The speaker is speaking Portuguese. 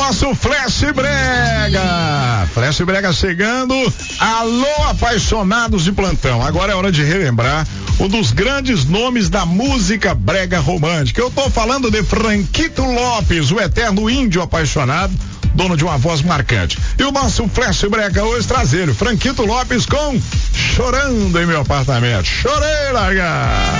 nosso Flash Brega. Flash Brega chegando. Alô, apaixonados de plantão. Agora é hora de relembrar um dos grandes nomes da música brega romântica. Eu tô falando de Franquito Lopes, o eterno índio apaixonado, dono de uma voz marcante. E o nosso Flash Brega hoje trazer Franquito Lopes com Chorando em Meu Apartamento. Chorei, larga!